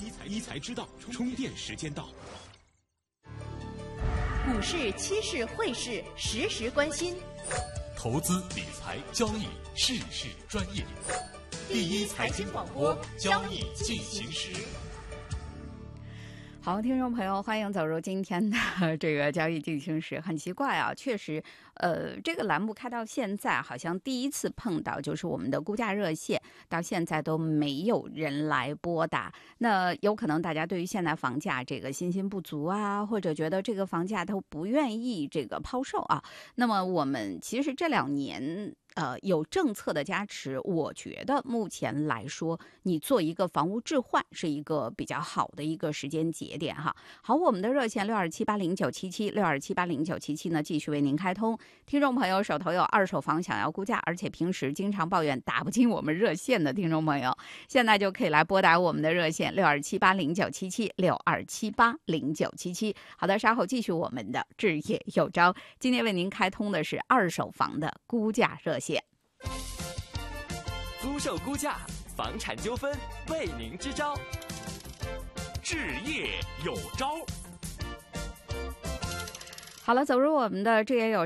一财知道，充电时间到。 股市、期市、汇市，时时关心。 投资理财交易，事事专业。第一财经广播，交易进行时。 好，听众朋友，欢迎走入今天的这个交易进行时。很奇怪啊，确实，这个栏目开到现在，好像第一次碰到就是我们的估价热线，到现在都没有人来拨打。那有可能大家对于现在房价这个信心不足啊，或者觉得这个房价都不愿意这个抛售啊。那么我们其实这2年。有政策的加持，我觉得目前来说，你做一个房屋置换是一个比较好的一个时间节点哈。好，我们的热线62780977，62780977呢继续为您开通。听众朋友手头有二手房想要估价，而且平时经常抱怨打不进我们热线的听众朋友，现在就可以来拨打我们的热线62780977，62780977。好的，稍后继续我们的置业有招。今天为您开通的是二手房的估价热线。 租售估价，房产纠纷为您支招， 置业有招。 好了，走入我们的置业有